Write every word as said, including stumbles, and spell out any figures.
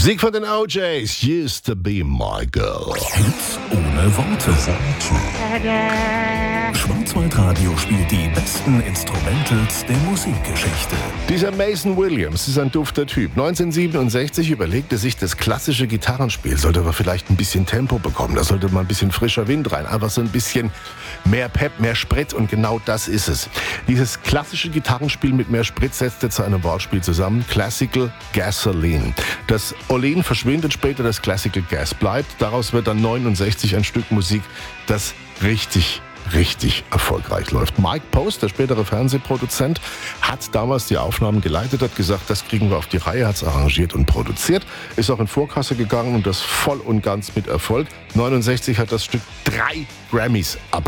Musik von den O Js, Used to be my girl. Hits ohne Worte. Schwarzwaldradio spielt die besten Instrumentals der Musikgeschichte. Dieser Mason Williams ist ein dufter Typ. neunzehnhundertsiebenundsechzig überlegte sich, das klassische Gitarrenspiel sollte aber vielleicht ein bisschen Tempo bekommen. Da sollte mal ein bisschen frischer Wind rein. Einfach so ein bisschen mehr Pep, mehr Sprit, und genau das ist es. Dieses klassische Gitarrenspiel mit mehr Sprit setzt er zu einem Wortspiel zusammen. Classical Gasoline. Das Olein verschwindet später, das Classical Gas bleibt. Daraus wird dann neunundsechzig ein Stück Musik, das richtig richtig erfolgreich läuft. Mike Post, der spätere Fernsehproduzent, hat damals die Aufnahmen geleitet, hat gesagt, das kriegen wir auf die Reihe, hat es arrangiert und produziert, ist auch in Vorkasse gegangen und das voll und ganz mit Erfolg. neunundsechzig hat das Stück drei Grammys ab